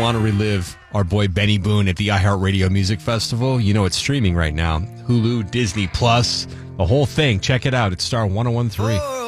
want to relive our boy Benny Boone at the iHeartRadio Music Festival, you know it's streaming right now. Hulu, Disney Plus, the whole thing. Check it out. It's Star 101.3.